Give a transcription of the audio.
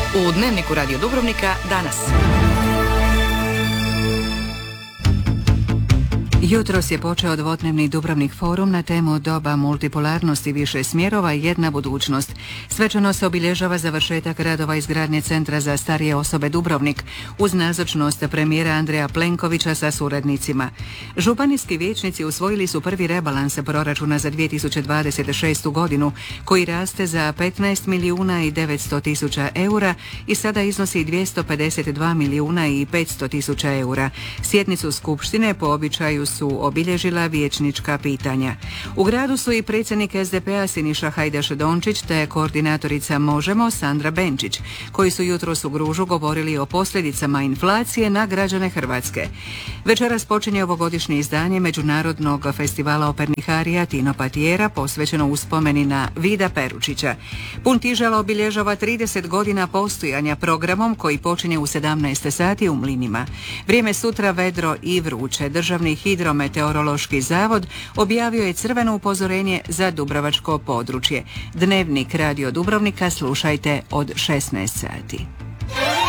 U Dnevniku Radio Dubrovnika danas. Jutros je počeo dvodnevni Dubrovnik forum na temu doba multipolarnosti, više smjerova i jedna budućnost. Svečano se obilježava završetak radova izgradnje Centra za starije osobe Dubrovnik uz nazočnost premijera Andreja Plenkovića sa suradnicima. Županijski vijećnici usvojili su prvi rebalans proračuna za 2026. godinu koji raste za 15 milijuna i 900 tisuća eura i sada iznosi 252 milijuna i 500 tisuća eura. Sjednicu Skupštine po običaju su obilježila vijećnička pitanja. U gradu su i predsjednik SDP-a Siniša Hajdaš Dončić te koordinatorica Možemo Sandra Benčić, koji su jutros u Gružu govorili o posljedicama inflacije na građane Hrvatske. Večeras počinje ovogodišnje izdanje Međunarodnog festivala opernih arija Tino Patijera posvećeno uspomeni na Vida Peručića. Pun tižala obilježava 30 godina postojanja programom koji počinje u 17 sati u Mlinima. Vrijeme sutra vedro i vruće. Državni hidrometeorološki zavod objavio je crveno upozorenje za dubrovačko područje. Dnevnik Radio Dubrovnika slušajte od 16 sati.